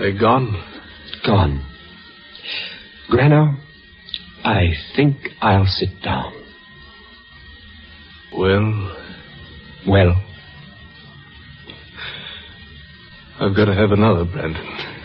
They're gone. Gone. Grano, I think I'll sit down. Well, I've got to have another, Brandon.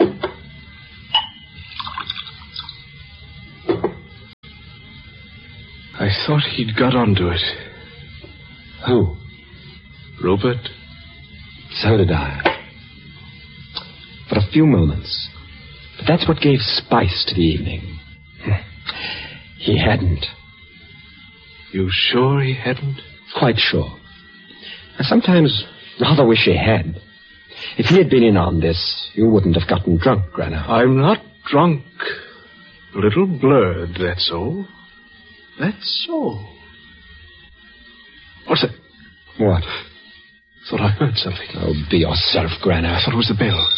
I thought he'd got onto it. Who? Rupert? So did I. For a few moments. But that's what gave spice to the evening. He hadn't. You sure he hadn't? Quite sure. I sometimes rather wish he had. If he had been in on this, you wouldn't have gotten drunk, Grano. I'm not drunk. A little blurred, that's all. That's all. What's that? What? Thought I heard something. Oh, be yourself, Grano. I thought it was the bell.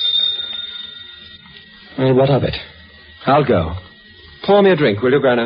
Well, what of it? I'll go. Pour me a drink, will you, Grano?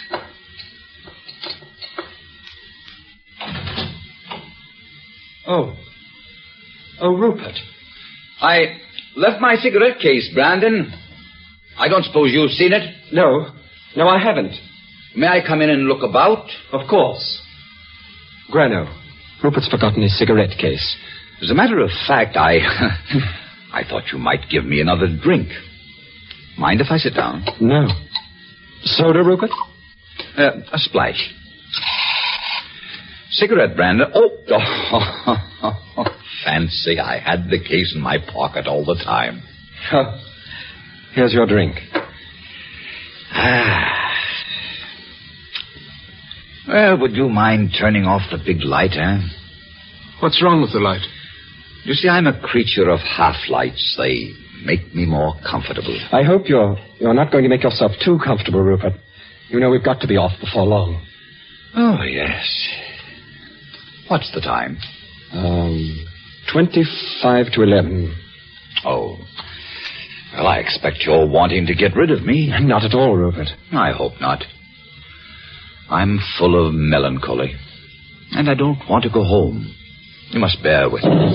Oh, Rupert. I left my cigarette case, Brandon. I don't suppose you've seen it? No, I haven't. May I come in and look about? Of course. Grano, Rupert's forgotten his cigarette case. As a matter of fact, I thought you might give me another drink. Mind if I sit down? No. Soda, Rupert? A splash. Cigarette, Brandon. Oh, fancy I had the case in my pocket all the time. Oh, here's your drink. Well, would you mind turning off the big light, eh? What's wrong with the light? You see, I'm a creature of half-lights. They make me more comfortable. I hope you're not going to make yourself too comfortable, Rupert. You know we've got to be off before long. Oh, yes. What's the time? 25 to 11. Oh. Well, I expect you're wanting to get rid of me. Not at all, Rupert. I hope not. I'm full of melancholy. And I don't want to go home. You must bear with me.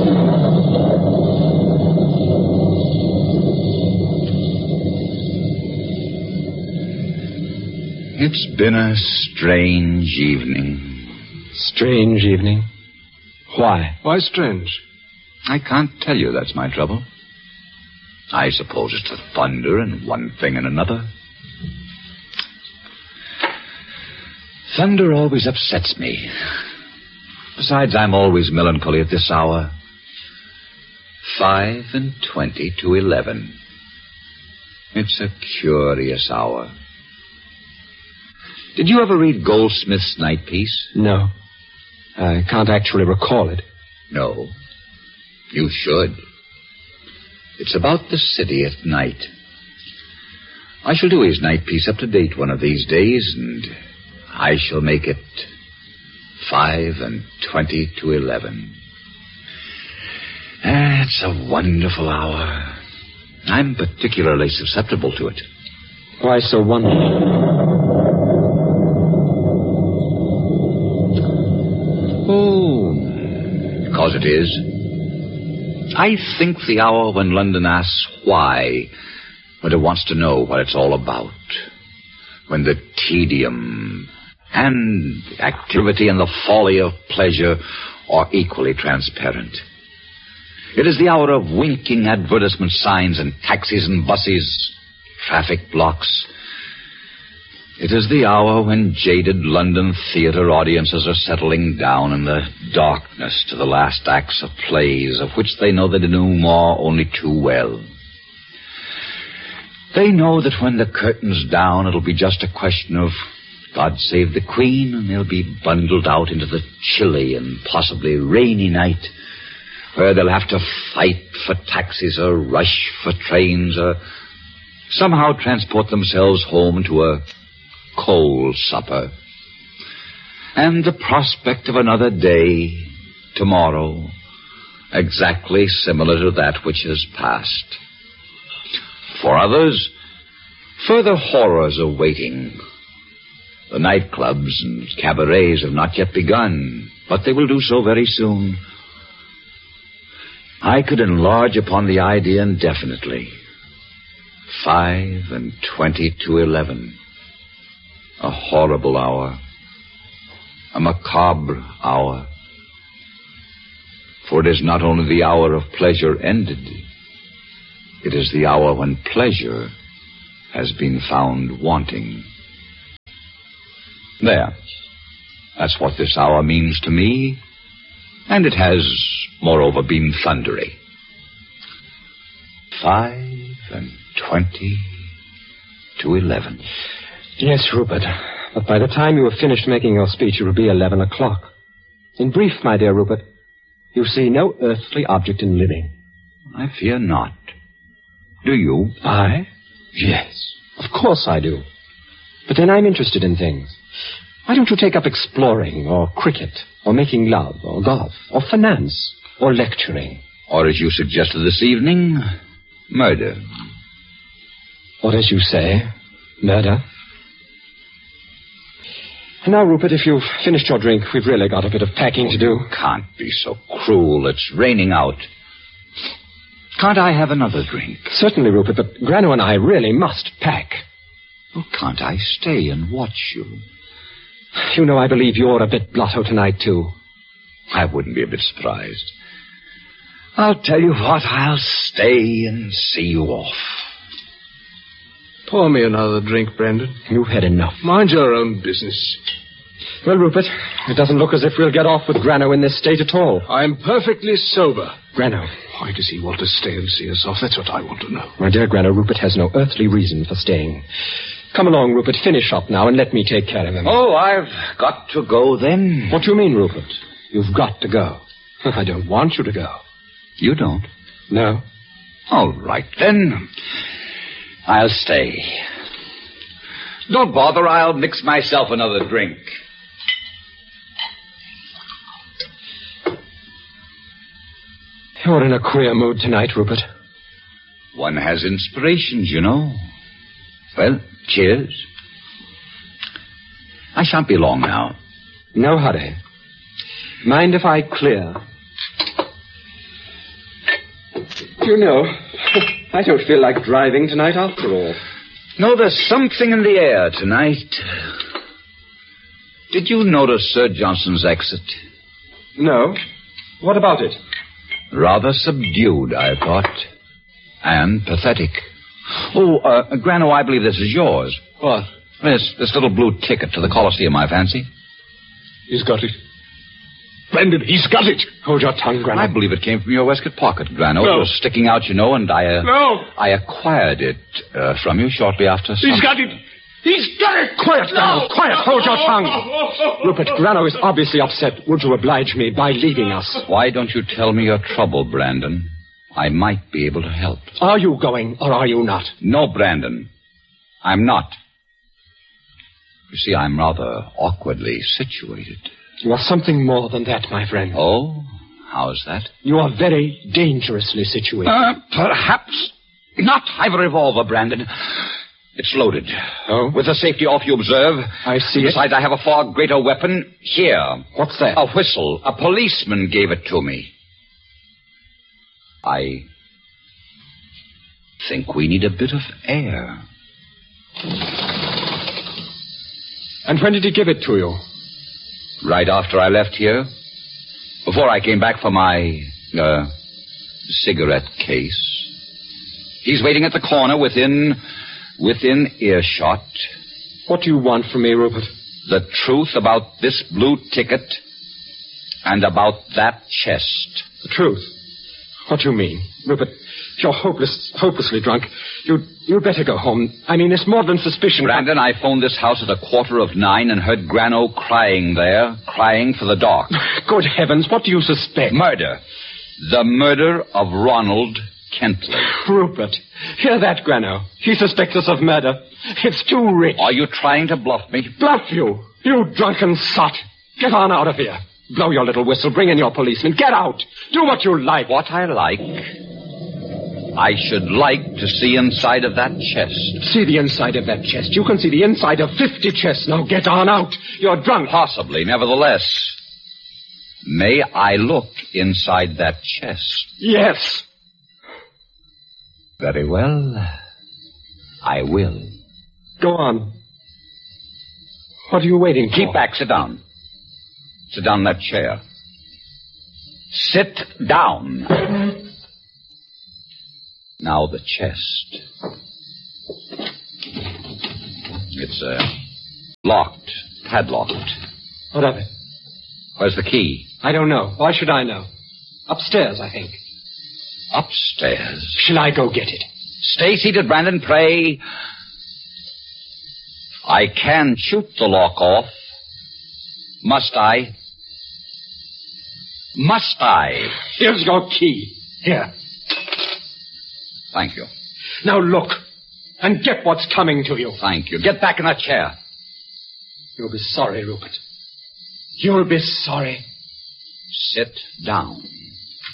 It's been a strange evening. Strange evening? Why? Why strange? I can't tell you that's my trouble. I suppose it's the thunder and one thing and another. Thunder always upsets me. Besides, I'm always melancholy at this hour. 25 to 11. It's a curious hour. Did you ever read Goldsmith's Night Piece? No. I can't actually recall it. No. You should. It's about the city at night. I shall do his night piece up to date one of these days, and I shall make it 25 to 11. It's a wonderful hour. I'm particularly susceptible to it. Why so wonderful? Oh, because it is. I think the hour when London asks why, when it wants to know what it's all about. When the tedium and activity and the folly of pleasure are equally transparent. It is the hour of winking advertisement signs and taxis and buses, traffic blocks. It is the hour when jaded London theater audiences are settling down in the darkness to the last acts of plays of which they know the denouement only too well. They know that when the curtain's down, it'll be just a question of God Save the Queen, and they'll be bundled out into the chilly and possibly rainy night, where they'll have to fight for taxis or rush for trains or somehow transport themselves home to a cold supper. And the prospect of another day, tomorrow, exactly similar to that which has passed. For others, further horrors are waiting. The nightclubs and cabarets have not yet begun, but they will do so very soon. I could enlarge upon the idea indefinitely. 5:20 to 11. A horrible hour. A macabre hour. For it is not only the hour of pleasure ended, it is the hour when pleasure has been found wanting. There. That's what this hour means to me, and it has, moreover, been thundery. 5:20 to 11. Yes, Rupert. But by the time you have finished making your speech, it will be 11 o'clock. In brief, my dear Rupert, you see no earthly object in living. I fear not. Do you? I? Yes. Of course I do. But then I'm interested in things. Why don't you take up exploring, or cricket, or making love, or golf, or finance, or lecturing? Or, as you suggested this evening, murder. Or, as you say, murder. And now, Rupert, if you've finished your drink, we've really got a bit of packing to do. You can't be so cruel. It's raining out. Can't I have another drink? Certainly, Rupert, but Grano and I really must pack. Oh, can't I stay and watch you? You know, I believe you're a bit blotto tonight, too. I wouldn't be a bit surprised. I'll tell you what, I'll stay and see you off. Pour me another drink, Brandon. You've had enough. Mind your own business. Well, Rupert, it doesn't look as if we'll get off with Grano in this state at all. I'm perfectly sober. Grano. Why does he want to stay and see us off? That's what I want to know. My dear Grano, Rupert has no earthly reason for staying. Come along, Rupert, finish up now and let me take care of him. Oh, I've got to go then. What do you mean, Rupert? You've got to go. I don't want you to go. You don't? No. All right, then. I'll stay. Don't bother, I'll mix myself another drink. You're in a queer mood tonight, Rupert. One has inspirations, you know. Well, cheers. I shan't be long now. No hurry. Mind if I clear? You know, I don't feel like driving tonight after all. No, there's something in the air tonight. Did you notice Sir Johnson's exit? No. What about it? Rather subdued, I thought. And pathetic. Oh, Grano, I believe this is yours. What? This little blue ticket to the Colosseum, I fancy. He's got it. Brandon, he's got it. Hold your tongue, Grano. I believe it came from your waistcoat pocket, Grano. No. It was sticking out, you know, and No. I acquired it from you shortly after. He's got it. He's got it. Quiet, Grano. Quiet. Hold your tongue. Rupert, Grano is obviously upset. Would you oblige me by leaving us? Why don't you tell me your trouble, Brandon? I might be able to help. Are you going or are you not? No, Brandon. I'm not. You see, I'm rather awkwardly situated. You are something more than that, my friend. Oh? How's that? You are very dangerously situated. Perhaps not. I have a revolver, Brandon. It's loaded. Oh? With the safety off, you observe. I see it. Besides, I have a far greater weapon here. What's that? A whistle. A policeman gave it to me. I think we need a bit of air. And when did he give it to you? Right after I left here. Before I came back for my, cigarette case. He's waiting at the corner within earshot. What do you want from me, Rupert? The truth about this blue ticket and about that chest. The truth? What do you mean? Rupert, you're hopelessly drunk. You'd better go home. I mean, it's more than suspicion. Brandon, I phoned this house at 8:45 and heard Grano crying there, crying for the doc. Good heavens, what do you suspect? Murder. The murder of Ronald Kentley. Rupert, hear that, Grano. He suspects us of murder. It's too rich. Are you trying to bluff me? Bluff you? You drunken sot. Get on out of here. Blow your little whistle. Bring in your policeman. Get out. Do what you like. What I like? I should like to see inside of that chest. See the inside of that chest. You can see the inside of 50 chests. Now get on out. You're drunk. Possibly, nevertheless. May I look inside that chest? Yes. Very well. I will. Go on. What are you waiting for? Keep back. Sit down. Sit down in that chair. Sit down. Now the chest. It's locked, padlocked. What of it? Where's the key? I don't know. Why should I know? Upstairs, I think. Upstairs. Shall I go get it? Stay seated, Brandon, pray. I can shoot the lock off. Must I? Must I? Here's your key. Here. Thank you. Now look, and get what's coming to you. Thank you. Get back in that chair. You'll be sorry, Rupert. You'll be sorry. Sit down.